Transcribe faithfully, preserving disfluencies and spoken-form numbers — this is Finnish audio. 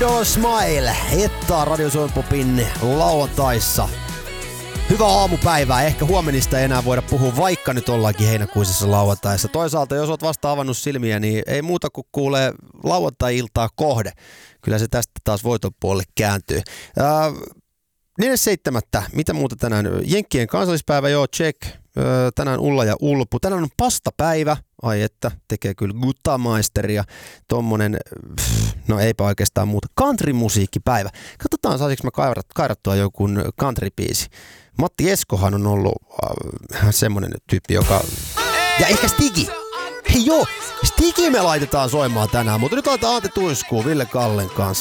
Dollar Smile, että Radio Suomi Popin lauantaissa. Hyvää aamupäivää. Ehkä huomenista ei enää voida puhua, vaikka nyt ollaankin heinäkuisessa lauantaissa. Toisaalta, jos oot vasta avannut silmiä, niin ei muuta kuin kuulee lauantai-iltaa kohde. Kyllä se tästä taas voiton puolelle kääntyy. Äh, neljäs seitsemättä Mitä muuta tänään? Jenkkien kansallispäivä, joo, check. Äh, tänään Ulla ja Ulpu. Tänään on pastapäivä. Ai että, tekee kyllä Guttameisteria. Tommonen, pff, no eipä oikeastaan muuta. Country-musiikkipäivä. Katsotaan, saisinko mä kairat, kairattua joku country-biisi. Matti Eskohan on ollut äh, semmonen tyyppi, joka... Ja ehkä Stigi. Hei joo, Stigi me laitetaan soimaan tänään, mutta nyt laitetaan Aate Tuiskuun Ville Kallen kanssa.